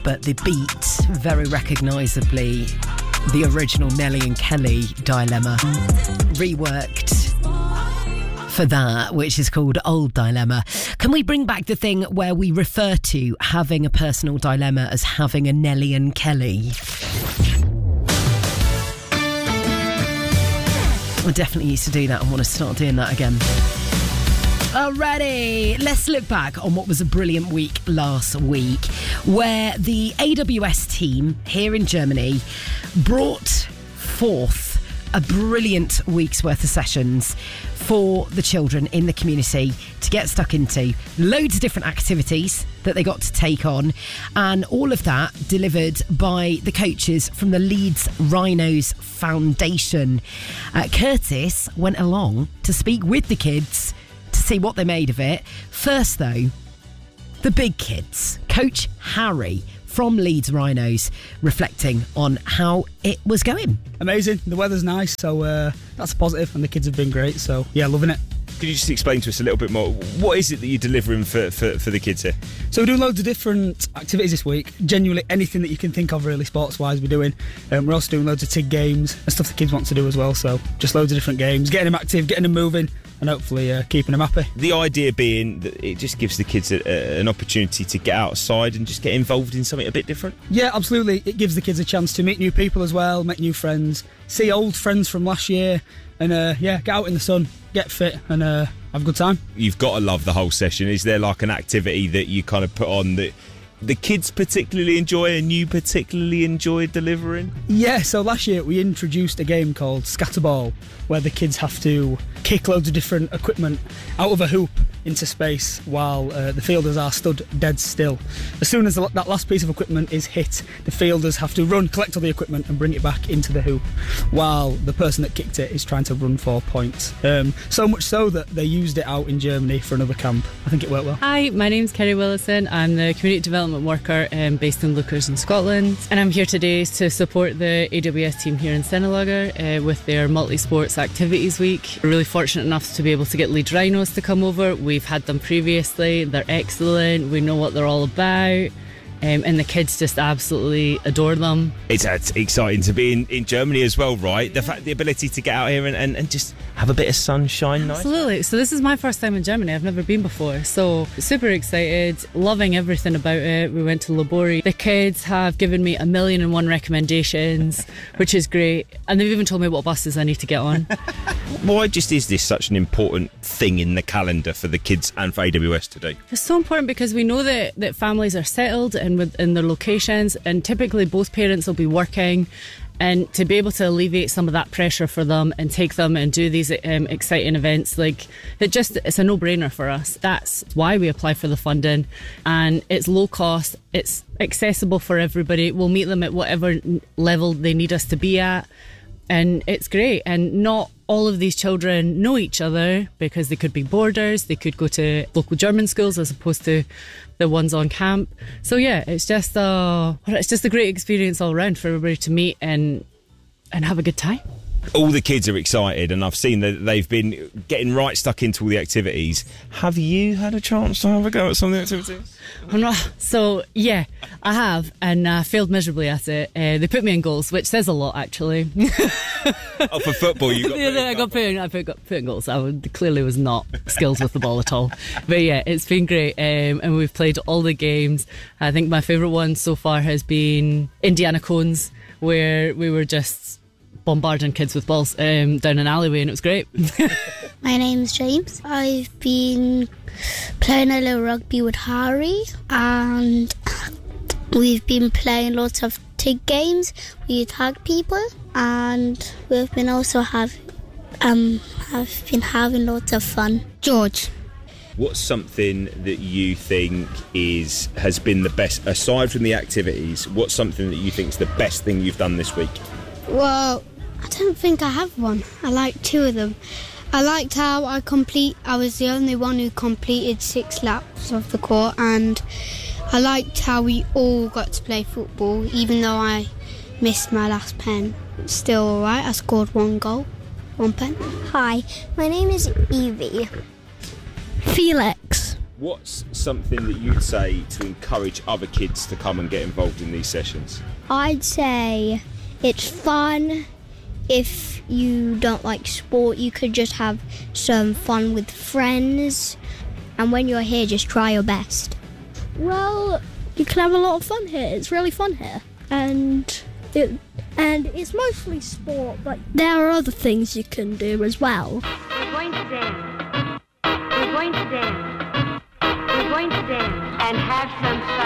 but they beat, very recognisably, the original Nelly and Kelly dilemma, reworked for that, which is called Old Dilemma. Can we bring back the thing where we refer to having a personal dilemma as having a Nelly and Kelly? I definitely used to do that and want to start doing that again. Alrighty, let's look back on what was a brilliant week last week, where the AWS team here in Germany brought forth a brilliant week's worth of sessions for the children in the community to get stuck into. Loads of different activities that they got to take on, and all of that delivered by the coaches from the Leeds Rhinos Foundation. Curtis went along to speak with the kids to see what they made of it. First though, the big kids. Coach Harry from Leeds Rhinos reflecting on how it was going. Amazing. The weather's nice, so that's a positive, and the kids have been great, so yeah, loving it. Could you just explain to us a little bit more, what is it that you're delivering for the kids here? So we're doing loads of different activities this week. Genuinely anything that you can think of really sports-wise we're doing. We're also doing loads of TIG games and stuff the kids want to do as well, so just loads of different games, getting them active, getting them moving, and hopefully keeping them happy. The idea being that it just gives the kids an opportunity to get outside and just get involved in something a bit different? Yeah, absolutely. It gives the kids a chance to meet new people as well, make new friends, see old friends from last year, and get out in the sun, get fit, and have a good time. You've got to love the whole session. Is there like an activity that you kind of put on that the kids particularly enjoy and you particularly enjoy delivering? Yeah, so last year we introduced a game called Scatterball, where the kids have to kick loads of different equipment out of a hoop into space while the fielders are stood dead still. As soon as that last piece of equipment is hit, the fielders have to run, collect all the equipment and bring it back into the hoop, while the person that kicked it is trying to run 4 points. So much so that they used it out in Germany for another camp. I think it worked well. Hi, my name's Kerry Willison. I'm the community development worker based in Lookers in Scotland, and I'm here today to support the AWS team here in Senelager with their multi-sports activities week. We're really fortunate enough to be able to get Leeds Rhinos to come over. We've had them previously, they're excellent, we know what they're all about, and the kids just absolutely adore them. It's exciting to be in Germany as well, right? The ability to get out here and just have a bit of sunshine. Absolutely. Nice. So this is my first time in Germany. I've never been before, so super excited, loving everything about it. We went to Labori. The kids have given me 1,000,001 recommendations, which is great, and they've even told me what buses I need to get on. Why just is this such an important thing in the calendar for the kids and for AWS today? It's so important because we know that families are settled and within their locations, and typically both parents will be working, and to be able to alleviate some of that pressure for them and take them and do these exciting events, like it's a no-brainer for us. That's why we apply for the funding, and it's low cost, it's accessible for everybody. We'll meet them at whatever level they need us to be at, and it's great. And not all of these children know each other because they could be boarders, they could go to local German schools as opposed to the ones on camp. So yeah, it's just a great experience all around for everybody to meet and have a good time. All the kids are excited, and I've seen that they've been getting right stuck into all the activities. Have you had a chance to have a go at some of the activities? So yeah, I have, and I failed miserably at it. They put me in goals, which says a lot, actually. Oh, for football, you got I put in goals. Clearly was not skilled with the ball at all. But yeah, it's been great, and we've played all the games. I think my favourite one so far has been Indiana Cones, where we were just bombarding kids with balls down an alleyway, and it was great. My name's James. I've been playing a little rugby with Harry, and we've been playing lots of TIG games. We tag people, and we've been also have been having lots of fun. George. What's something that you think has been the best, aside from the activities, what's something that you think is the best thing you've done this week? Well, I don't think I have one. I like 2 of them. I liked how I was the only one who completed 6 laps of the court, and I liked how we all got to play football, even though I missed my last pen. It's still alright, I scored 1 goal, 1 pen. Hi, my name is Evie. Felix. What's something that you'd say to encourage other kids to come and get involved in these sessions? I'd say it's fun. If you don't like sport, you could just have some fun with friends. And when you're here, just try your best. Well, you can have a lot of fun here. It's really fun here. And it's mostly sport, but there are other things you can do as well. We're going to dance. We're going to dance. We're going to dance and have some fun.